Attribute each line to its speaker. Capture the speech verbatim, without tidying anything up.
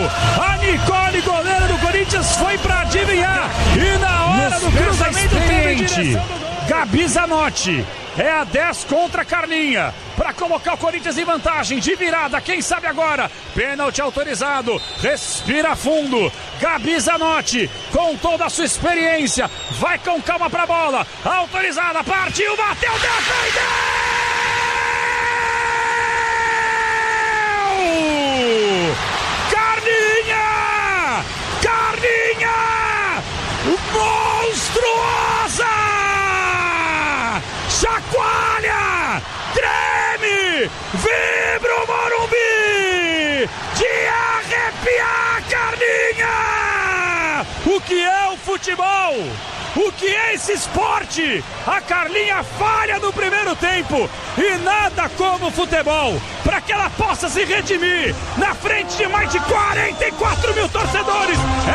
Speaker 1: A Nicole, goleira do Corinthians, foi pra adivinhar. E na hora do cruzamento teve direção do gol. Gabi Zanotti. É a dez contra a Carlinha, para colocar o Corinthians em vantagem, de virada, quem sabe agora, pênalti autorizado, respira fundo, Gabi Zanotti, com toda a sua experiência, vai com calma pra bola, autorizada, partiu, bateu, defendeu! Carlinha! Carlinha! Monstruosa! Chacoalha, treme, vibra o Morumbi, de arrepiar, Carlinha! O que é o futebol? O que é esse esporte? A Carlinha falha no primeiro tempo e nada como futebol para que ela possa se redimir na frente de mais de quarenta e quatro mil torcedores.